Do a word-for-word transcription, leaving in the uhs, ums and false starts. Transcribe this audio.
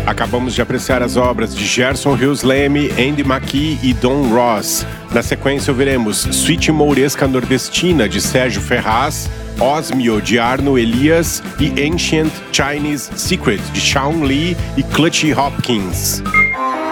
Acabamos de apreciar as obras de Gerson Rios Leme, Andy McKee e Don Ross. Na sequência ouviremos Suite Mouresca Nordestina, de Sérgio Ferraz, Osmio, de Arno Elias e Ancient Chinese Secret, de Shawn Lee e Clutchy Hopkins.